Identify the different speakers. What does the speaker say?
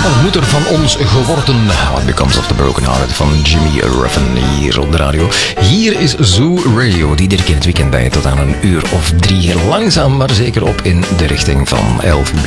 Speaker 1: moeder van ons geworden. What Becomes of the Broken Heart van Jimmy Ruffin hier op de radio. Hier is Zoo Radio, die iedere keer het weekend bij je tot aan 1 uur of 3 langzaam maar zeker op in de richting van 11 uur.